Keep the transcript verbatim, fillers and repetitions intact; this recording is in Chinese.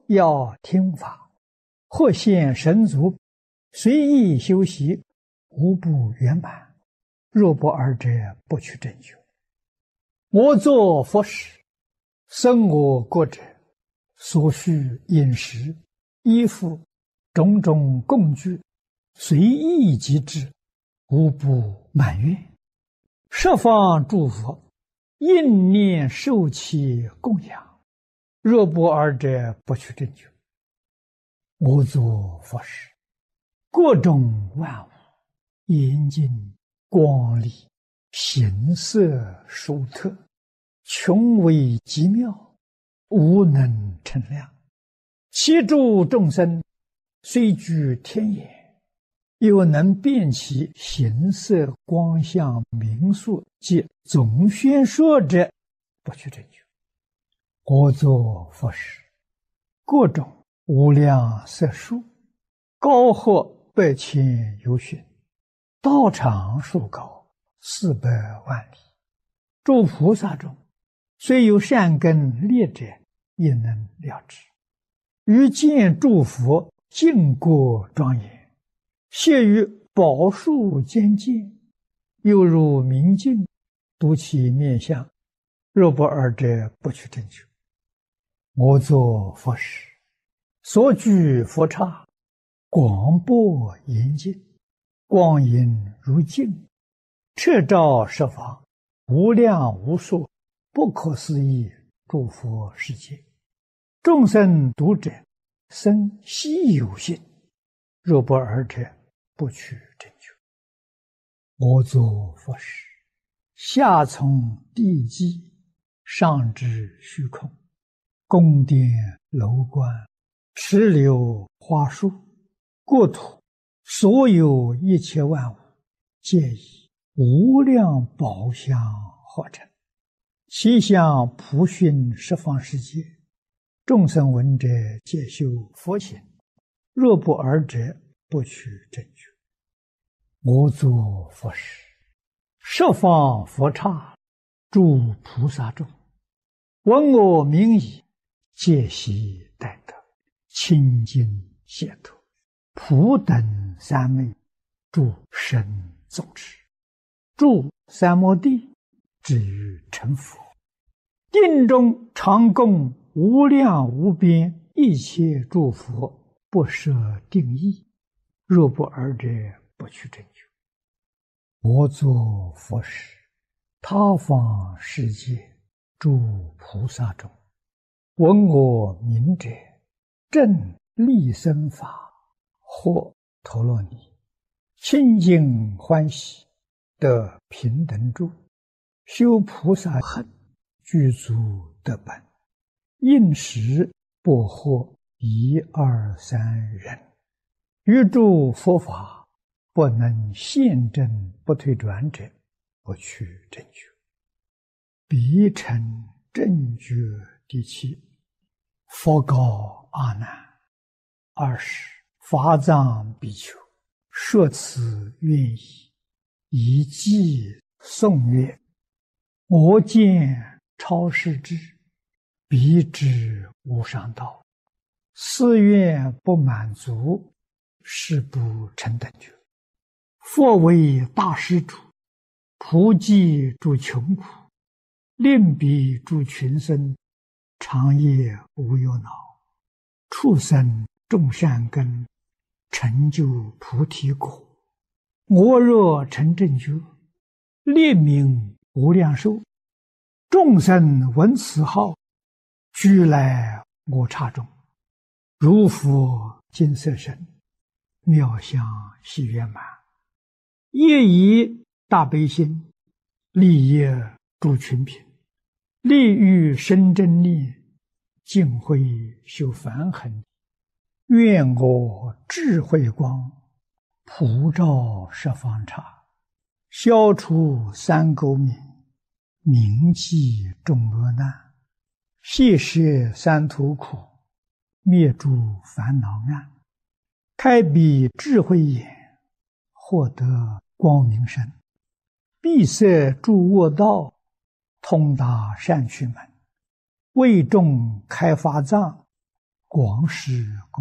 要听法，或现神足，随意修习，无不圆满。若不二者，不取正觉。我作佛时，生我国者，所需饮食、衣服、种种供具，随意即至，无不满愿。十方诸佛应念受其供养，若不二者，不取正觉。我作佛时，各种万物严净光丽，形色殊特，穷微极妙，无能称量。其诸众生虽居天眼，又能辨其形色光相名数及总宣说者，不取正觉。我作佛时，各种无量色数，高或百千由旬，道场数高，四百万里。诸菩萨中，虽有善根劣者，也能了知。于见诸佛净国庄严，谢于宝树间见，又如明镜，睹其面相。若不二者，不取正觉。我作佛时，所居佛刹，广博严净，光影如镜，彻照十方，无量无数，不可思议诸佛世界。众生读者，生希有信。若不二者，不取正觉。我作佛时，下从地基，上至虚空，宫殿楼观，池流花树，国土，所有一切万物，皆以无量宝相化成，其相普熏十方世界。众生闻者，皆修佛行。若不二者，不取正觉。我作佛时，十方佛刹，诸菩萨众，闻我名已，皆悉待得，清净解脱，普等三昧，诸神众持，住三摩地，至于成佛。定中常供无量无边一切诸佛，不设定义。若不二者，不取正觉。我作佛时，他方世界诸菩萨中，闻我名者，正利生法，或陀罗尼，清净欢喜，得平等住，修菩萨行，具足得本，应时不惑一二三人。于诸佛法，不能现证不退转者，不取正觉。彼成正觉第七。佛告阿难：二十法藏比丘，说此愿意，以偈颂曰：我见超世智，彼知无上道，四愿不满足，是不成等觉。佛为大施主，普济诸穷苦，令彼诸群生，长夜无忧恼，畜生种善根，成就菩提果。我若成正觉，列名无量寿，众生闻此号，俱来我刹中，如佛金色身，妙相喜圆满。业以大悲心，利业诸群品，利欲生真念，净慧修梵行。愿我智慧光，普照十方刹，消除三垢冥，铭记众恶难，悉摄三途苦，灭诸烦恼暗，开彼智慧眼，获得光明身，闭塞诸恶道，通达善趣门，为众开法藏， 广施